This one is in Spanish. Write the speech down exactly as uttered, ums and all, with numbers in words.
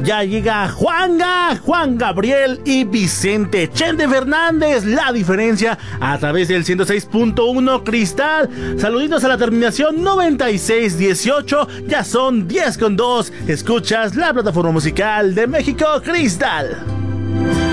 Ya llega Juanga, Juan Gabriel y Vicente Chente Fernández. La diferencia a través del ciento seis punto uno Cristal. Saluditos a la terminación noventa y seis dieciocho. Ya son diez con dos. Escuchas la plataforma musical de México, Cristal.